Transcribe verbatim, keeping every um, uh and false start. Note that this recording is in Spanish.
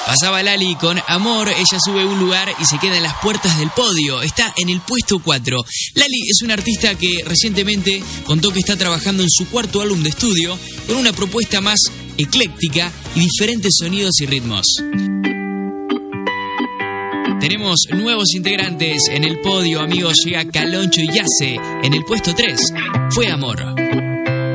Pasaba Lali con Amor, ella sube un lugar y se queda en las puertas del podio. Está en el puesto cuatro. Lali es una artista que recientemente contó que está trabajando en su cuarto álbum de estudio con una propuesta más ecléctica y diferentes sonidos y ritmos. Tenemos nuevos integrantes en el podio, amigos. Llega Caloncho y Yace en el puesto tres. Fue Amor.